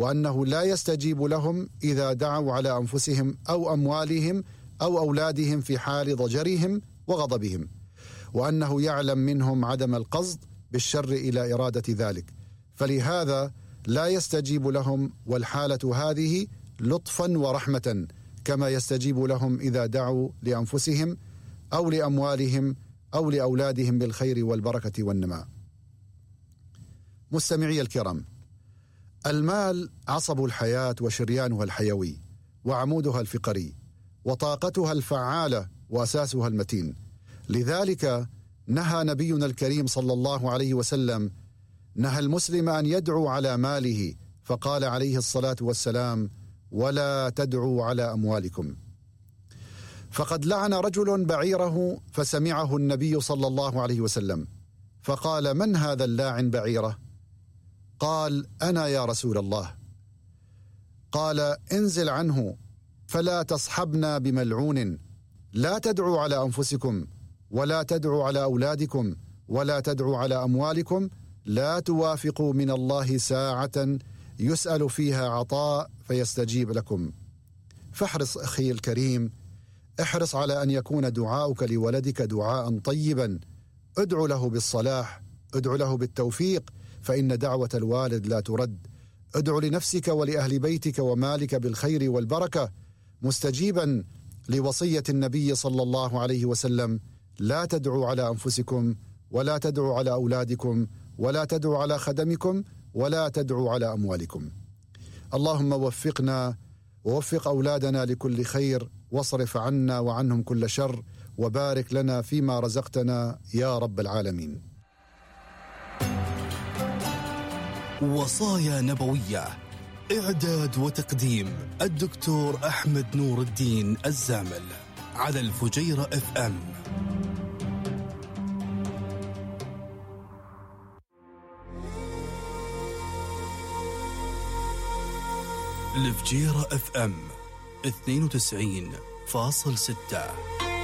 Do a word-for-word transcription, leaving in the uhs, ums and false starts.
وأنه لا يستجيب لهم إذا دعوا على أنفسهم أو أموالهم أو أولادهم في حال ضجرهم وغضبهم، وأنه يعلم منهم عدم القصد بالشر إلى إرادة ذلك، فلهذا لا يستجيب لهم، والحالة هذه لطفا ورحمة، كما يستجيب لهم إذا دعوا لأنفسهم أو لأموالهم أو لأولادهم بالخير والبركة والنماء. مستمعي الكرام، المال عصب الحياة وشريانها الحيوي وعمودها الفقري وطاقتها الفعالة وأساسها المتين، لذلك نهى نبينا الكريم صلى الله عليه وسلم نهى المسلم أن يدعو على ماله، فقال عليه الصلاة والسلام: ولا تدعوا على أموالكم. فقد لعن رجل بعيره فسمعه النبي صلى الله عليه وسلم، فقال: من هذا اللاعن بعيره؟ قال: أنا يا رسول الله. قال: انزل عنه فلا تصحبنا بملعون، لا تدعوا على أنفسكم ولا تدعوا على أولادكم ولا تدعوا على أموالكم، لا توافقوا من الله ساعة يسأل فيها عطاء فيستجيب لكم. فاحرص أخي الكريم، احرص على أن يكون دعاؤك لولدك دعاء طيبا، ادعو له بالصلاح، ادعو له بالتوفيق، فإن دعوة الوالد لا ترد. ادعو لنفسك ولأهل بيتك ومالك بالخير والبركة، مستجيبا لوصية النبي صلى الله عليه وسلم: لا تدعوا على أنفسكم ولا تدعوا على أولادكم ولا تدعوا على خدمكم ولا تدعوا على أموالكم. اللهم وفقنا ووفق أولادنا لكل خير، واصرف عنا وعنهم كل شر، وبارك لنا فيما رزقتنا يا رب العالمين. وصايا نبوية، إعداد وتقديم الدكتور أحمد نور الدين الزامل، على الفجيرة اف ام. الفجيرة اف ام اثنين وتسعين فاصل ستة.